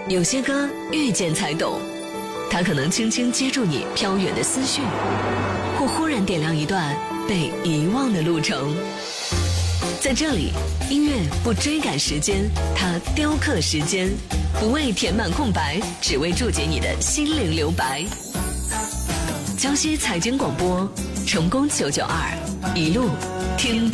有些歌遇见才懂，它可能轻轻接住你飘远的思绪，或忽然点亮一段被遗忘的路程。在这里，音乐不追赶时间，它雕刻时间，不为填满空白，只为注解你的心灵留白。江西财经广播，成功992，一路听。